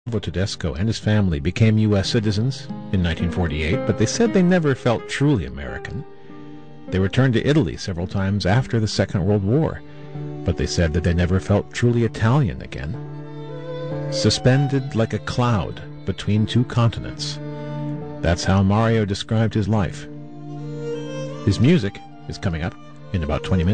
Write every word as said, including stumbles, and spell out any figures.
Tedesco and his family became U S citizens in nineteen forty-eight, but they said they never felt truly American. They returned to Italy several times after the Second World War, but they said that they never felt truly Italian again. Suspended like a cloud between two continents. That's how Mario described his life. His music is coming up in about twenty minutes.